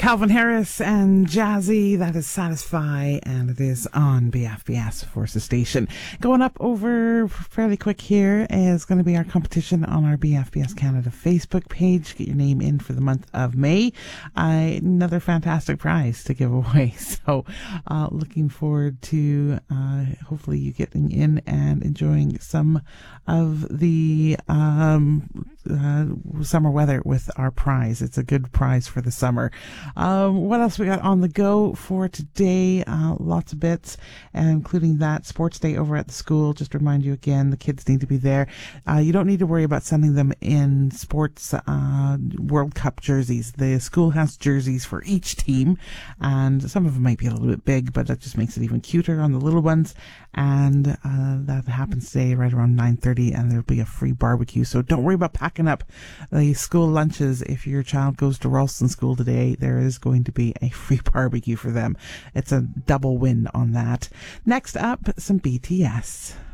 Calvin Harris and Jazzy, that is Satisfy, and it is on BFBS Forces Station. Going up over fairly quick here is going to be our competition on our BFBS Canada Facebook page. Get your name in for the month of May. Another fantastic prize to give away. So looking forward to hopefully you getting in and enjoying some of the summer weather with our prize. It's a good prize for the summer. What else we got on the go for today? Lots of bits, including that sports day over at the school. Just to remind you again, the kids need to be there. You don't need to worry about sending them in sports World Cup jerseys. The school has jerseys for each team, and some of them might be a little bit big, but that just makes it even cuter on the little ones. And that happens today right around 9:30, and there'll be a free barbecue. So don't worry about packing up the school lunches. If your child goes to Ralston School today, there is going to be a free barbecue for them. It's a double win on that. Next up, some BTS.